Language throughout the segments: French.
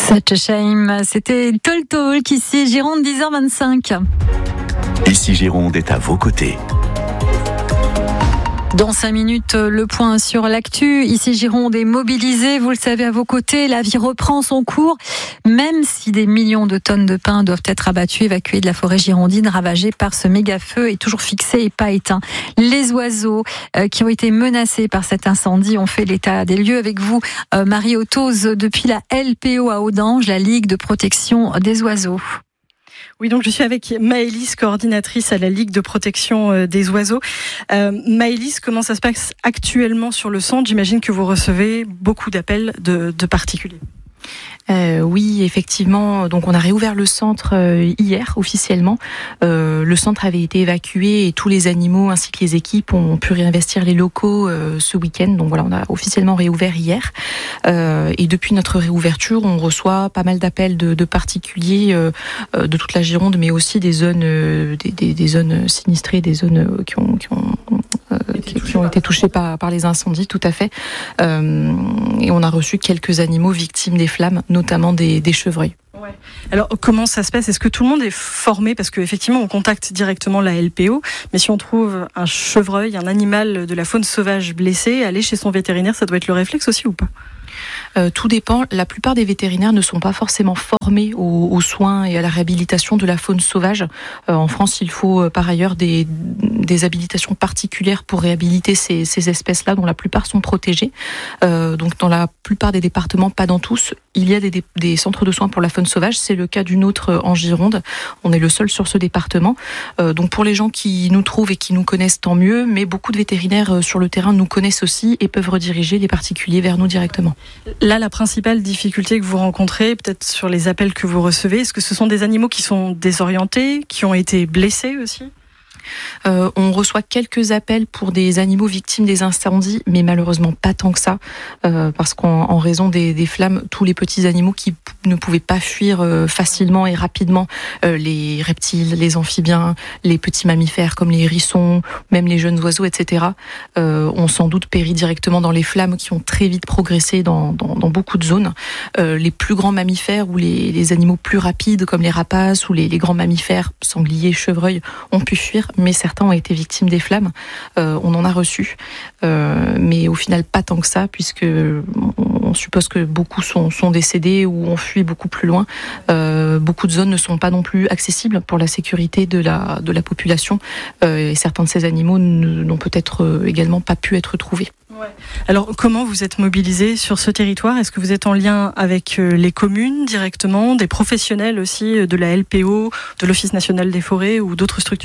Such a shame, c'était Talk Talk, ici Gironde, 10h25. Ici Gironde est à vos côtés. Dans 5 minutes, le point sur l'actu. Ici Gironde est mobilisée, vous le savez, à vos côtés. La vie reprend son cours, même si des millions de tonnes de pins doivent être abattues, évacuées de la forêt girondine ravagée par ce méga-feu et toujours fixé et pas éteint. Les oiseaux qui ont été menacés par cet incendie ont fait l'état des lieux avec vous, Marie Ottoz, depuis la LPO à Audange, la Ligue de protection des oiseaux. Oui, donc je suis avec Maëlys, coordinatrice à la Ligue de protection des oiseaux. Maëlys, comment ça se passe actuellement sur le centre ? J'imagine que vous recevez beaucoup d'appels de particuliers. Oui, effectivement. Donc, on a réouvert le centre hier officiellement. Le centre avait été évacué et tous les animaux ainsi que les équipes ont pu réinvestir les locaux ce week-end. Donc voilà, on a officiellement réouvert hier. Et depuis notre réouverture, on reçoit pas mal d'appels de particuliers de toute la Gironde, mais aussi des zones, des zones sinistrées, des zones qui ont été touchées par les incendies, tout à fait. Et on a reçu quelques animaux victimes des flammes, notamment des chevreuils. Ouais. Alors, comment ça se passe ? Est-ce que tout le monde est formé ? Parce qu'effectivement, on contacte directement la LPO, mais si on trouve un chevreuil, un animal de la faune sauvage blessé, aller chez son vétérinaire, ça doit être le réflexe aussi ou pas ? Tout dépend. La plupart des vétérinaires ne sont pas forcément formés aux soins et à la réhabilitation de la faune sauvage. En France, il faut par ailleurs des habilitations particulières pour réhabiliter ces espèces-là, dont la plupart sont protégées. Donc dans la plupart des départements, pas dans tous, il y a des centres de soins pour la faune sauvage. C'est le cas d'une autre en Gironde. On est le seul sur ce département. Donc pour les gens qui nous trouvent et qui nous connaissent, tant mieux. Mais beaucoup de vétérinaires sur le terrain nous connaissent aussi et peuvent rediriger les particuliers vers nous directement. Là, la principale difficulté que vous rencontrez, peut-être sur les appels que vous recevez, est-ce que ce sont des animaux qui sont désorientés, qui ont été blessés aussi ? On reçoit quelques appels pour des animaux victimes des incendies, mais malheureusement pas tant que ça, parce qu'en raison des flammes, tous les petits animaux qui ne pouvaient pas fuir facilement et rapidement, les reptiles, les amphibiens, les petits mammifères comme les hérissons, même les jeunes oiseaux, etc., ont sans doute péri directement dans les flammes qui ont très vite progressé dans beaucoup de zones. Les plus grands mammifères ou les animaux plus rapides comme les rapaces ou les grands mammifères, sangliers, chevreuils, ont pu fuir, mais certains ont été victimes des flammes. On en a reçu, mais au final pas tant que ça, puisque on suppose que beaucoup sont décédés ou ont fui beaucoup plus loin. Beaucoup de zones ne sont pas non plus accessibles pour la sécurité de la population, et certains de ces animaux n'ont peut-être également pas pu être trouvés. Ouais. Alors, comment vous êtes mobilisés sur ce territoire ? Est-ce que vous êtes en lien avec les communes directement, des professionnels aussi de la LPO, de l'Office national des forêts ou d'autres structures ?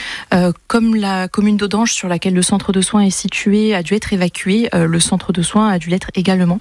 Comme la commune d'Audange, sur laquelle le centre de soins est situé, a dû être évacué, le centre de soins a dû l'être également.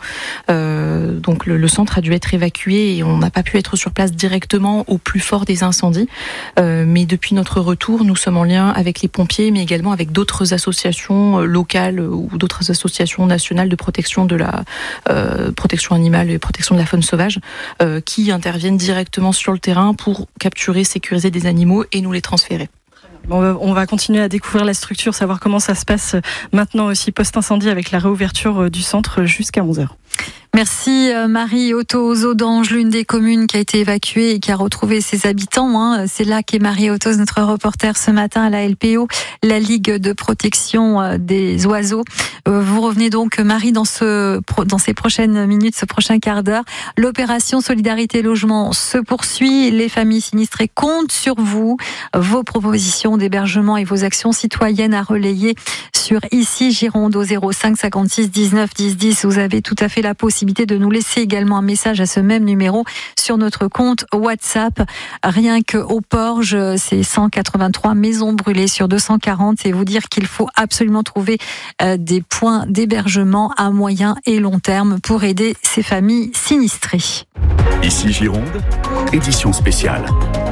Donc le centre a dû être évacué et on n'a pas pu être sur place directement au plus fort des incendies. Mais depuis notre retour, nous sommes en lien avec les pompiers, mais également avec d'autres associations locales ou d'autres associations nationales de protection de la protection animale et protection de la faune sauvage, qui interviennent directement sur le terrain pour capturer, sécuriser des animaux et nous les transférer. On va continuer à découvrir la structure, savoir comment ça se passe maintenant aussi post-incendie avec la réouverture du centre jusqu'à 11h. Merci Marie Ottoz, Audange, l'une des communes qui a été évacuée et qui a retrouvé ses habitants. C'est là qu'est Marie Ottoz, notre reporter ce matin à la LPO, la Ligue de protection des oiseaux. Vous revenez donc, Marie, dans ces prochaines minutes, ce prochain quart d'heure. L'opération Solidarité Logement se poursuit. Les familles sinistrées comptent sur vous. Vos propositions d'hébergement et vos actions citoyennes à relayer sur ici Gironde au 05 56 19 10 10. Vous avez tout à fait la possibilité de nous laisser également un message à ce même numéro sur notre compte WhatsApp. Rien que au Porge, c'est 183 maisons brûlées sur 240 et vous dire qu'il faut absolument trouver des points d'hébergement à moyen et long terme pour aider ces familles sinistrées. Ici Gironde, édition spéciale.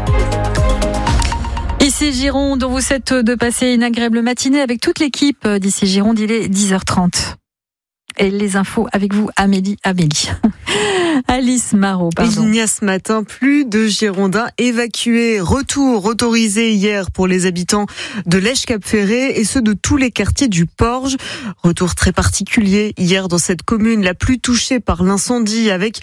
Ici Gironde, on vous souhaite de passer une agréable matinée avec toute l'équipe d'ici Gironde. Il est 10h30. et les infos avec vous, Amélie. Alice Marot, pardon. Il n'y a ce matin plus de Girondins évacués. Retour autorisé hier pour les habitants de Lège-Cap-Ferré et ceux de tous les quartiers du Porge. Retour très particulier hier dans cette commune la plus touchée par l'incendie avec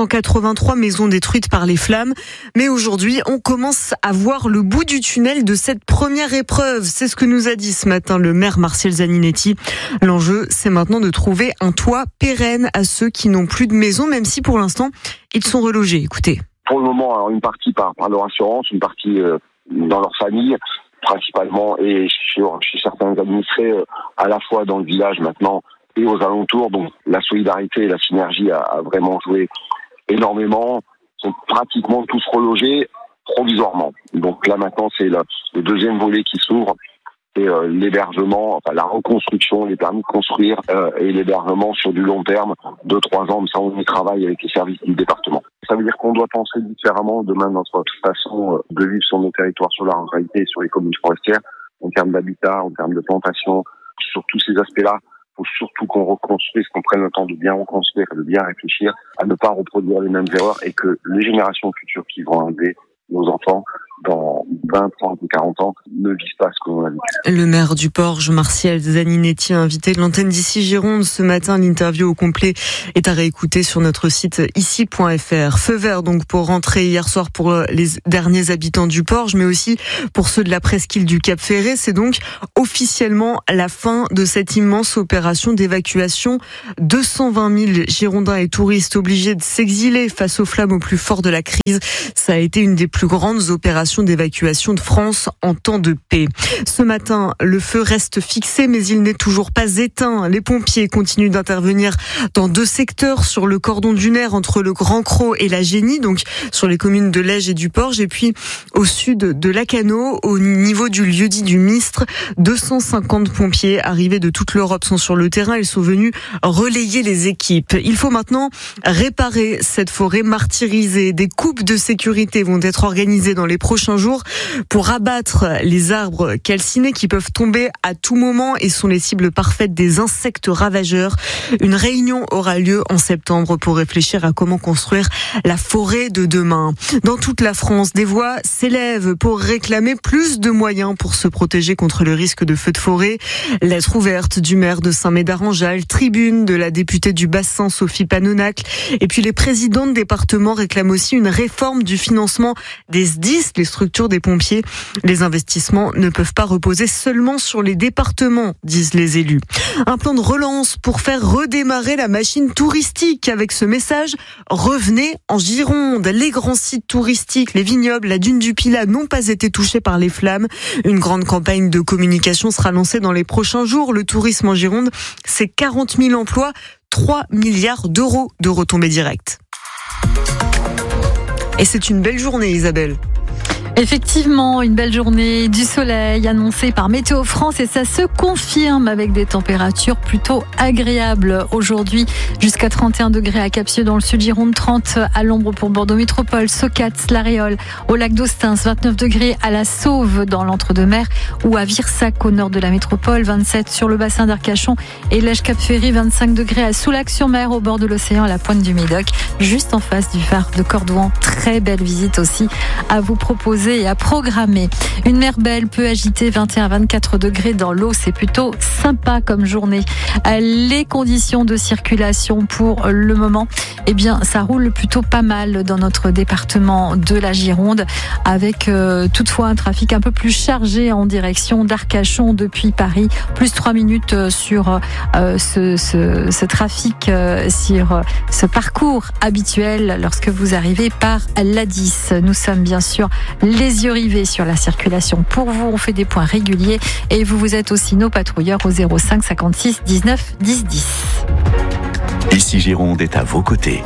183 maisons détruites par les flammes. Mais aujourd'hui, on commence à voir le bout du tunnel de cette première épreuve. C'est ce que nous a dit ce matin le maire Martial Zaninetti. L'enjeu, c'est maintenant de trouver un toit pérenne à ceux qui n'ont plus de maison, même si pour l'instant, ils sont relogés. Écoutez. Pour le moment, alors une partie par leur assurance, une partie dans leur famille, principalement, et chez certains administrés, à la fois dans le village maintenant et aux alentours. Donc la solidarité et la synergie a vraiment joué énormément. Ils sont pratiquement tous relogés provisoirement. Donc là maintenant, c'est le deuxième volet qui s'ouvre. C'est l'hébergement, enfin la reconstruction, les permis de construire et l'hébergement sur du long terme, 2-3 ans, mais ça on y travaille avec les services du département. Ça veut dire qu'on doit penser différemment demain notre façon de vivre sur nos territoires, sur la ruralité et sur les communes forestières, en termes d'habitat, en termes de plantation, sur tous ces aspects-là. Il faut surtout qu'on reconstruise, qu'on prenne le temps de bien reconstruire, de bien réfléchir, à ne pas reproduire les mêmes erreurs et que les générations futures qui vont arriver, nos enfants, dans 20, 30 ou 40 ans, ne vivent pas ce qu'on a vécu. Le maire du Porge, Martial Zaninetti, invité de l'antenne d'Ici Gironde ce matin. L'interview au complet est à réécouter sur notre site ici.fr. Feu vert donc pour rentrer hier soir pour les derniers habitants du Porge, mais aussi pour ceux de la presqu'île du Cap-Ferré. C'est donc officiellement la fin de cette immense opération d'évacuation. 220 000 Girondins et touristes obligés de s'exiler face aux flammes au plus fort de la crise. Ça a été une des plus grandes opérations d'évacuation de France en temps de paix. Ce matin, le feu reste fixé, mais il n'est toujours pas éteint. Les pompiers continuent d'intervenir dans 2 secteurs sur le cordon dunaire entre le Grand Cros et la Génie, donc sur les communes de Lège et du Porge, et puis au sud de Lacanau, au niveau du lieu-dit du Mistre. 250 pompiers arrivés de toute l'Europe sont sur le terrain. Ils sont venus relayer les équipes. Il faut maintenant réparer cette forêt martyrisée. Des coupes de sécurité vont être organisées dans les prochains jours pour abattre les arbres calcinés qui peuvent tomber à tout moment et sont les cibles parfaites des insectes ravageurs. Une réunion aura lieu en septembre pour réfléchir à comment construire la forêt de demain. Dans toute la France, des voix s'élèvent pour réclamer plus de moyens pour se protéger contre le risque de feu de forêt. Lettre ouverte du maire de Saint-Médard-en-Jalles, tribune de la députée du Bassin Sophie Panonacle, et puis les présidents de département réclament aussi une réforme du financement des SDIS, les structures des pompiers. Les investissements ne peuvent pas reposer seulement sur les départements, disent les élus. Un plan de relance pour faire redémarrer la machine touristique avec ce message: revenez en Gironde. Les grands sites touristiques, les vignobles, la dune du Pilat n'ont pas été touchés par les flammes. Une grande campagne de communication sera lancée dans les prochains jours. Le tourisme en Gironde, c'est 40 000 emplois, 3 milliards d'euros de retombées directes. Et c'est une belle journée, Isabelle. Effectivement, une belle journée, du soleil annoncé par Météo France et ça se confirme avec des températures plutôt agréables aujourd'hui. Jusqu'à 31 degrés à Capsieux dans le sud Gironde, 30 à l'ombre pour Bordeaux Métropole, Socats, l'Aréole, au lac d'Austins, 29 degrés à la Sauve dans l'Entre-deux-Mers ou à Virsac au nord de la métropole, 27 sur le bassin d'Arcachon et Lège-Cap-Ferry, 25 degrés à Soulac-sur-Mer au bord de l'océan à la pointe du Médoc, juste en face du phare de Cordouan. Très belle visite aussi à vous proposer et à programmer. Une mer belle, peu agitée, 21 à 24 degrés dans l'eau, c'est plutôt sympa comme journée. Les conditions de circulation pour le moment, eh bien, ça roule plutôt pas mal dans notre département de la Gironde, avec toutefois un trafic un peu plus chargé en direction d'Arcachon depuis Paris, plus 3 minutes sur ce trafic, sur ce parcours habituel lorsque vous arrivez par l'A10. Nous sommes bien sûr les yeux rivés sur la circulation. Pour vous, on fait des points réguliers et vous êtes aussi nos patrouilleurs au 05 56 19 10 10. Ici Gironde est à vos côtés.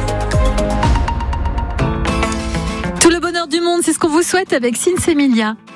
Tout le bonheur du monde, c'est ce qu'on vous souhaite avec Sinsemilia.